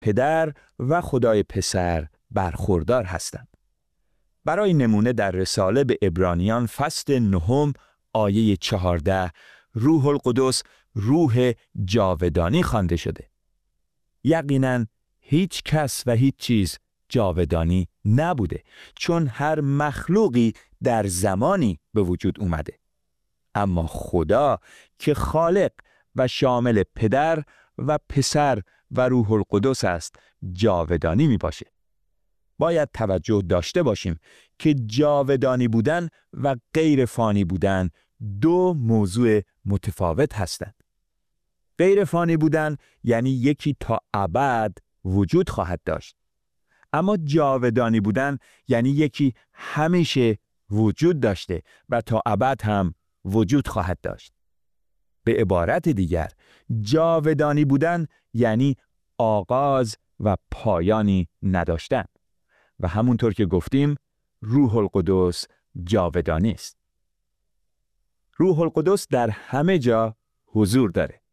پدر و خدای پسر برخوردار هستند. برای نمونه در رساله به عبرانیان فصل 9 آیه 14 روح القدس روح جاودانی خوانده شده. یقیناً هیچ کس و هیچ چیز جاودانی نبوده، چون هر مخلوقی در زمانی به وجود اومده. اما خدا که خالق و شامل پدر و پسر و روح القدس است جاودانی می باشه. باید توجه داشته باشیم که جاودانی بودن و غیر فانی بودن دو موضوع متفاوت هستند. غیر فانی بودن یعنی یکی تا ابد وجود خواهد داشت. اما جاودانی بودن یعنی یکی همیشه وجود داشته و تا ابد هم وجود خواهد داشت. به عبارت دیگر جاودانی بودن یعنی آغاز و پایانی نداشتن و همونطور که گفتیم روح القدس جاودانی است. روح القدس در همه جا حضور داره.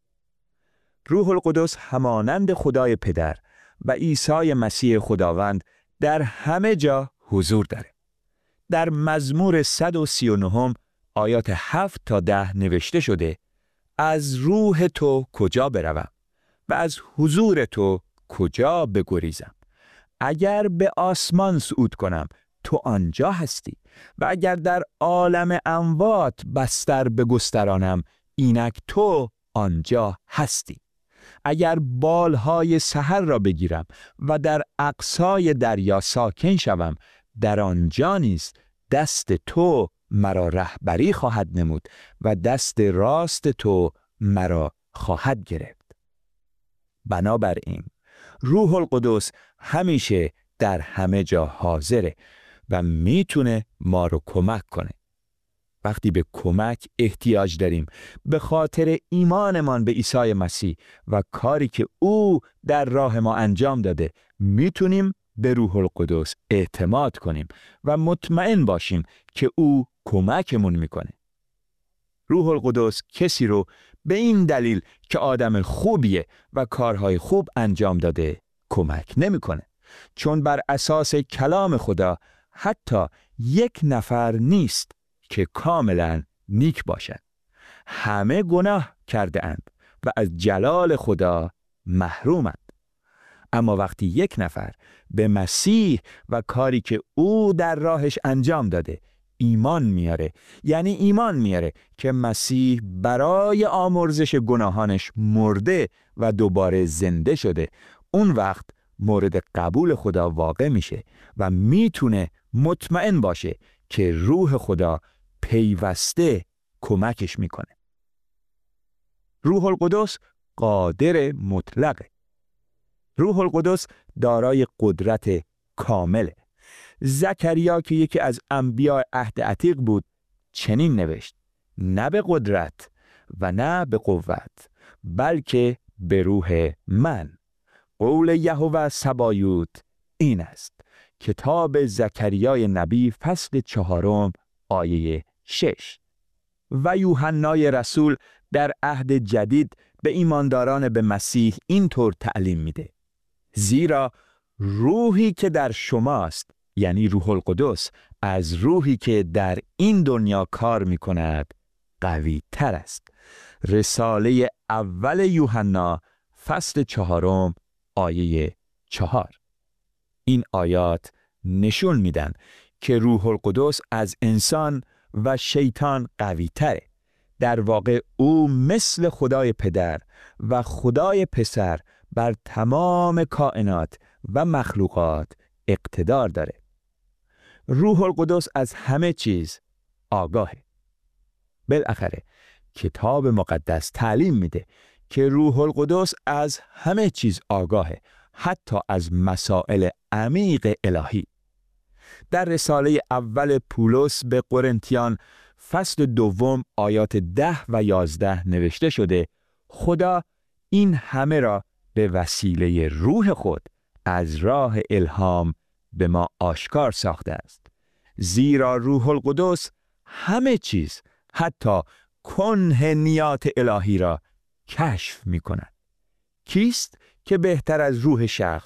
روح القدس همانند خدای پدر و عیسی مسیح خداوند در همه جا حضور داره. در مزمور 139 آیات 7 تا 10 نوشته شده: از روح تو کجا بروم و از حضور تو کجا بگریزم؟ اگر به آسمان صعود کنم تو آنجا هستی و اگر در عالم اموات بستر بگسترانم اینک تو آنجا هستی. اگر بالهای سحر را بگیرم و در اقصای دریا ساکن شوم در آنجا نیز دست تو مرا رهبری خواهد نمود و دست راست تو مرا خواهد گرفت. بنابراین روح القدس همیشه در همه جا حاضره و میتونه ما رو کمک کنه. وقتی به کمک احتیاج داریم به خاطر ایمانمان به عیسی مسیح و کاری که او در راه ما انجام داده میتونیم به روح القدس اعتماد کنیم و مطمئن باشیم که او کمکمون میکنه. روح القدس کسی رو به این دلیل که آدم خوبیه و کارهای خوب انجام داده کمک نمیکنه، چون بر اساس کلام خدا حتی یک نفر نیست که کاملا نیک باشد. همه گناه کرده اند و از جلال خدا محرومند. اما وقتی یک نفر به مسیح و کاری که او در راهش انجام داده ایمان میاره، یعنی ایمان میاره که مسیح برای آمرزش گناهانش مرده و دوباره زنده شده، اون وقت مورد قبول خدا واقع میشه و میتونه مطمئن باشه که روح خدا پیوسته کمکش میکنه. روح القدس قادر مطلقه. روح القدس دارای قدرت کامله. زکریا که یکی از انبیاء عهد عتیق بود چنین نوشت: نه به قدرت و نه به قوت بلکه به روح من. قول یهوه سبایوت این است. کتاب زکریای نبی فصل 4 آیه 6. و یوحنای رسول در عهد جدید به ایمانداران به مسیح اینطور تعلیم میده: زیرا روحی که در شماست، یعنی روح القدس، از روحی که در این دنیا کار میکند قوی تر است. رساله اول یوحنا فصل 4 آیه 4. این آیات نشون میدن که روح القدس از انسان و شیطان قوی تره. در واقع او مثل خدای پدر و خدای پسر بر تمام کائنات و مخلوقات اقتدار داره. روح القدس از همه چیز آگاهه. بالاخره کتاب مقدس تعلیم میده که روح القدس از همه چیز آگاهه، حتی از مسائل عمیق الهی. در رساله اول پولس به قرنتیان فصل 2 آیات 10 و 11 نوشته شده: خدا این همه را به وسیله روح خود از راه الهام به ما آشکار ساخته است. زیرا روح القدس همه چیز، حتی کنه نیات الهی را کشف می کند. کیست که بهتر از روح شخص